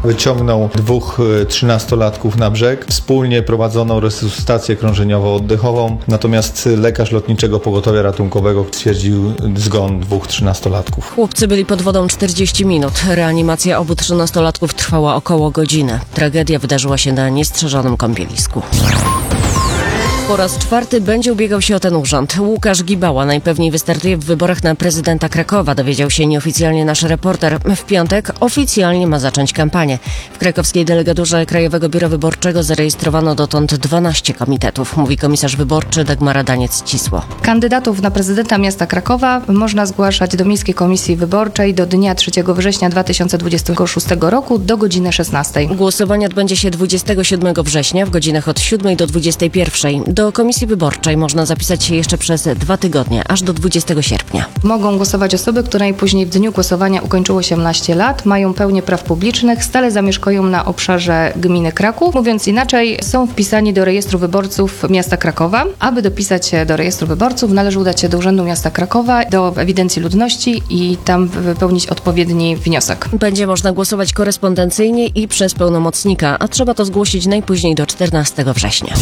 Wyciągnął 2 13-latków na brzeg. Wspólnie prowadzono resuscytację krążeniowo-oddechową, natomiast lekarz Lotniczego Pogotowia Ratunkowego stwierdził zgon 2 13-latków. Chłopcy byli pod wodą 40 minut. Reanimacja obu 13-latków trwała około godziny. Tragedia wydarzyła się na niestrzeżonym kąpielisku. Po raz 4 będzie ubiegał się o ten urząd. Łukasz Gibała najpewniej wystartuje w wyborach na prezydenta Krakowa, dowiedział się nieoficjalnie nasz reporter. W piątek oficjalnie ma zacząć kampanię. W krakowskiej delegaturze Krajowego Biura Wyborczego zarejestrowano dotąd 12 komitetów, mówi komisarz wyborczy Dagmara Daniec-Cisło. Kandydatów na prezydenta miasta Krakowa można zgłaszać do Miejskiej Komisji Wyborczej do dnia 3 września 2026 roku do godziny 16. Głosowanie odbędzie się 27 września w godzinach od 7 do 21. Do Komisji Wyborczej można zapisać się jeszcze przez 2 tygodnie, aż do 20 sierpnia. Mogą głosować osoby, które najpóźniej w dniu głosowania ukończyły 18 lat, mają pełnię praw publicznych, stale zamieszkują na obszarze gminy Kraków. Mówiąc inaczej, są wpisani do rejestru wyborców miasta Krakowa. Aby dopisać się do rejestru wyborców, należy udać się do Urzędu Miasta Krakowa, do ewidencji ludności i tam wypełnić odpowiedni wniosek. Będzie można głosować korespondencyjnie i przez pełnomocnika, a trzeba to zgłosić najpóźniej do 14 września.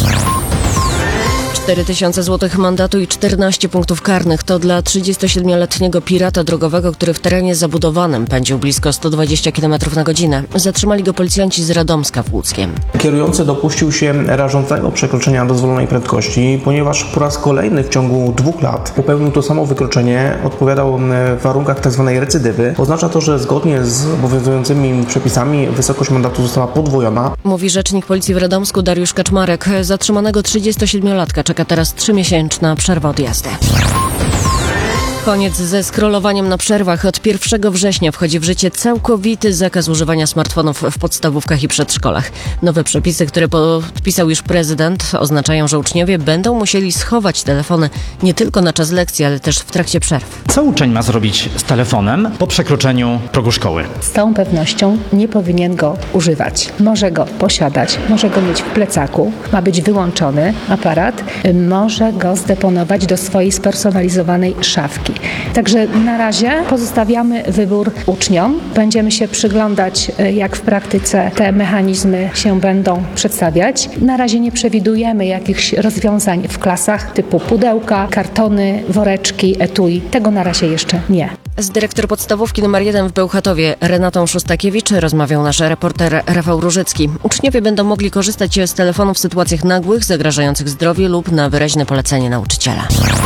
4000 złotych mandatu i 14 punktów karnych to dla 37-letniego pirata drogowego, który w terenie zabudowanym pędził blisko 120 km na godzinę. Zatrzymali go policjanci z Radomska w Łódzkiem. Kierujący dopuścił się rażącego przekroczenia dozwolonej prędkości, ponieważ po raz kolejny w ciągu 2 lat popełnił to samo wykroczenie, odpowiadał w warunkach tzw. recydywy. Oznacza to, że zgodnie z obowiązującymi przepisami wysokość mandatu została podwojona. Mówi rzecznik policji w Radomsku Dariusz Kaczmarek. Zatrzymanego 37-latka czeka teraz 3-miesięczna przerwa od jazdy. Koniec ze scrollowaniem na przerwach. Od 1 września wchodzi w życie całkowity zakaz używania smartfonów w podstawówkach i przedszkolach. Nowe przepisy, które podpisał już prezydent, oznaczają, że uczniowie będą musieli schować telefony nie tylko na czas lekcji, ale też w trakcie przerw. Co uczeń ma zrobić z telefonem po przekroczeniu progu szkoły? Z całą pewnością nie powinien go używać. Może go posiadać, może go mieć w plecaku, ma być wyłączony aparat, może go zdeponować do swojej spersonalizowanej szafki. Także na razie pozostawiamy wybór uczniom. Będziemy się przyglądać, jak w praktyce te mechanizmy się będą przedstawiać. Na razie nie przewidujemy jakichś rozwiązań w klasach typu pudełka, kartony, woreczki, etui. Tego na razie jeszcze nie. Z dyrektor podstawówki nr 1 w Bełchatowie Renatą Szustakiewicz rozmawiał nasz reporter Rafał Różycki. Uczniowie będą mogli korzystać z telefonu w sytuacjach nagłych, zagrażających zdrowiu lub na wyraźne polecenie nauczyciela.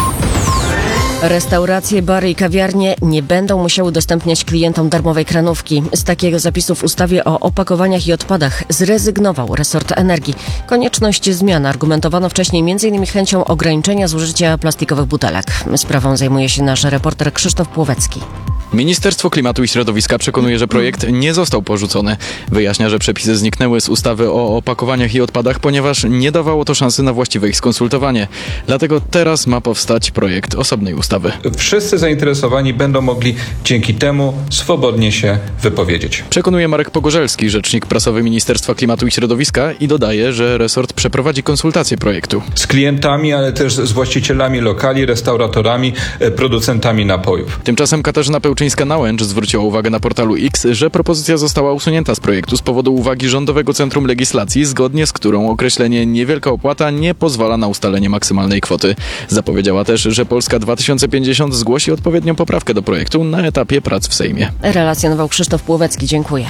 Restauracje, bary i kawiarnie nie będą musiały udostępniać klientom darmowej kranówki. Z takiego zapisu w ustawie o opakowaniach i odpadach zrezygnował resort energii. Konieczność zmian argumentowano wcześniej m.in. chęcią ograniczenia zużycia plastikowych butelek. Sprawą zajmuje się nasz reporter Krzysztof Płowecki. Ministerstwo Klimatu i Środowiska przekonuje, że projekt nie został porzucony. Wyjaśnia, że przepisy zniknęły z ustawy o opakowaniach i odpadach, ponieważ nie dawało to szansy na właściwe ich skonsultowanie. Dlatego teraz ma powstać projekt osobnej ustawy. Wszyscy zainteresowani będą mogli dzięki temu swobodnie się wypowiedzieć. Przekonuje Marek Pogorzelski, rzecznik prasowy Ministerstwa Klimatu i Środowiska, i dodaje, że resort przeprowadzi konsultacje projektu. Z klientami, ale też z właścicielami lokali, restauratorami, producentami napojów. Tymczasem Katarzyna Pełczyńska-Nałęcz zwróciła uwagę na portalu X, że propozycja została usunięta z projektu z powodu uwagi Rządowego Centrum Legislacji, zgodnie z którą określenie niewielka opłata nie pozwala na ustalenie maksymalnej kwoty. Zapowiedziała też, że Polska 2050 zgłosi odpowiednią poprawkę do projektu na etapie prac w Sejmie. Relacjonował Krzysztof Płowecki. Dziękuję.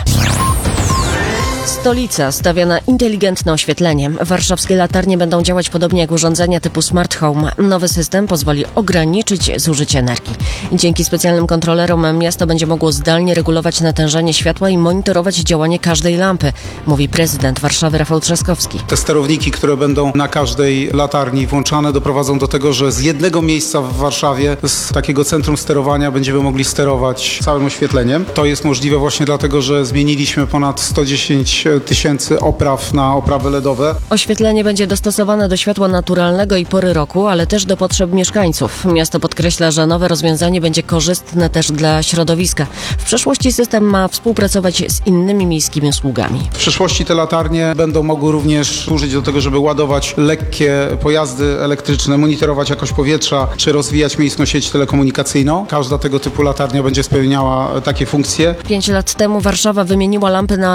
Stolica stawia na inteligentne oświetlenie. Warszawskie latarnie będą działać podobnie jak urządzenia typu smart home. Nowy system pozwoli ograniczyć zużycie energii. Dzięki specjalnym kontrolerom miasto będzie mogło zdalnie regulować natężenie światła i monitorować działanie każdej lampy, mówi prezydent Warszawy Rafał Trzaskowski. Te sterowniki, które będą na każdej latarni włączane, doprowadzą do tego, że z jednego miejsca w Warszawie, z takiego centrum sterowania, będziemy mogli sterować całym oświetleniem. To jest możliwe właśnie dlatego, że zmieniliśmy ponad 110 tysięcy opraw na oprawy LEDowe. Oświetlenie będzie dostosowane do światła naturalnego i pory roku, ale też do potrzeb mieszkańców. Miasto podkreśla, że nowe rozwiązanie będzie korzystne też dla środowiska. W przyszłości system ma współpracować z innymi miejskimi usługami. W przyszłości te latarnie będą mogły również służyć do tego, żeby ładować lekkie pojazdy elektryczne, monitorować jakość powietrza, czy rozwijać miejską sieć telekomunikacyjną. Każda tego typu latarnia będzie spełniała takie funkcje. 5 lat temu Warszawa wymieniła lampy na